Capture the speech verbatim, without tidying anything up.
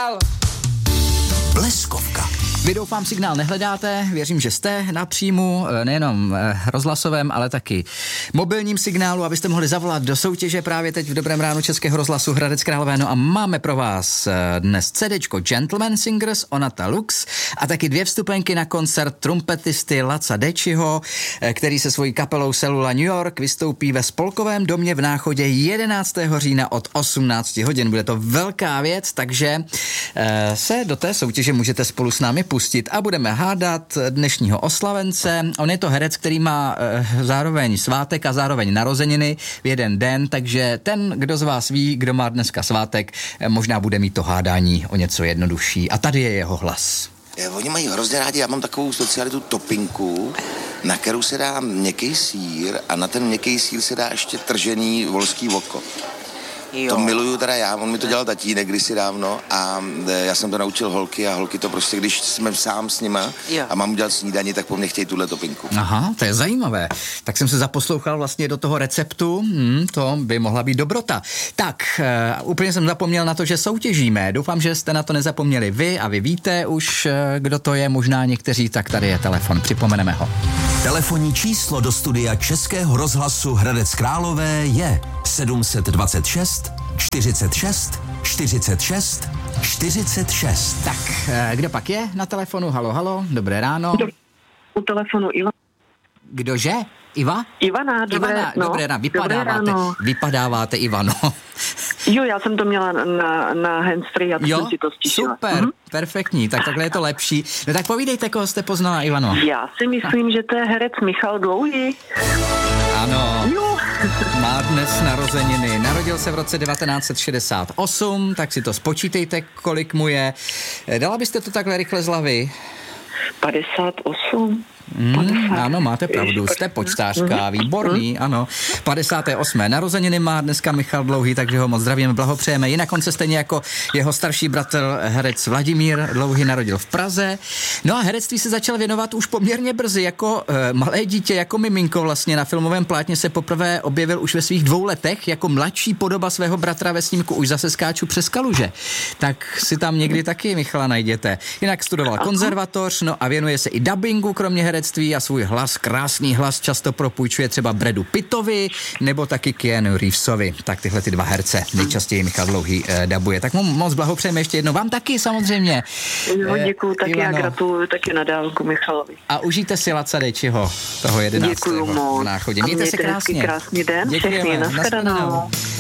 signál! Bleskovka. Vy doufám signál nehledáte, věřím, že jste na příjmu, nejenom rozhlasovém, ale taky mobilním signálu, abyste mohli zavolat do soutěže právě teď v Dobrém ránu Českého rozhlasu Hradec Králové. No a máme pro vás dnes CDčko Gentleman Singers Onata Lux a taky dvě vstupenky na koncert trumpetisty Laca Dečiho, který se svojí kapelou Cellula New York vystoupí ve Spolkovém domě v Náchodě jedenáctého října od osmnácti hodin. Bude to velká věc, takže se do té soutěže můžete spolu s námi pustit a budeme hádat dnešního oslavence. On je to herec, který má e, zároveň svátek a zároveň narozeniny v jeden den, takže ten, kdo z vás ví, kdo má dneska svátek, e, možná bude mít to hádání o něco jednodušší. A tady je jeho hlas. Je, oni mají hrozně rádi, já mám takovou specialitu topinku, na kterou se dá měkký sýr a na ten měkký sýr se dá ještě tržený volský voko. Jo. To miluju teda já, on mi to dělal tatínek kdysi dávno a já jsem to naučil holky a holky to prostě, když jsme sám s nima jo. a mám udělat snídani, tak po mně chtějí tuhle topinku. Aha, to je zajímavé. Tak jsem se zaposlouchal vlastně do toho receptu, hmm, to by mohla být dobrota. Tak, uh, úplně jsem zapomněl na to, že soutěžíme. Doufám, že jste na to nezapomněli vy a vy víte už, uh, kdo to je, možná někteří, tak tady je telefon, připomeneme ho. Telefonní číslo do studia Českého rozhlasu Hradec Králové je sedm dvacet šest čtyřicet šest čtyřicet šest čtyřicet šest. Tak, kdo pak je na telefonu? Halo, halo, dobré ráno. U telefonu Iva. Kdože? Iva? Ivana, dobré, Ivana, no, dobré ráno, vypadáváte, dobré ráno. vypadáváte Ivano. Jo, já jsem to měla na, na handsfree a to jsem si to stišila. Super, mhm. perfektní, tak takhle je to lepší. No tak povídejte, koho jste poznala, Ivano. Já si myslím, že to je herec Michal Dlouhý. Ano, jo. Má dnes narozeniny. Narodil se v roce devatenáct set šedesát osm, tak si to spočítejte, kolik mu je. Dala byste to takhle rychle z hlavy? padesát osm. Mm, ano, máte pravdu, jste počtářka, výborný, ano. padesáté osmé narozeniny má dneska Michal Dlouhý, takže ho moc zdravíme, blahopřejeme. Jinak on se stejně jako jeho starší bratr herec Vladimír Dlouhý narodil v Praze. No a herectví se začal věnovat už poměrně brzy, jako e, malé dítě, jako miminko vlastně. Na filmovém plátně se poprvé objevil už ve svých dvou letech jako mladší podoba svého bratra ve snímku Už zase skáču přes kaluže. Tak si tam někdy taky Michala najděte. Jinak studoval konzervatoř, no a věnuje se i dabingu, kromě herectví a svůj hlas, krásný hlas často propůjčuje třeba Bradu Pittovi nebo taky Keanu Reevesovi. Tak tyhle ty dva herce nejčastěji Michal Dlouhý eh, dabuje. Tak mu moc blahopřejeme ještě jednou. Vám taky samozřejmě. Jo, děkuju, tak Ivano. já gratuluju taky na dálku Michalovi. A užijte si Laca Dečiho toho jedenáctého Děkuju moc. v Náchodě. Mějte se krásně. Krásný den. Děkujeme. Všechny, nashledanou.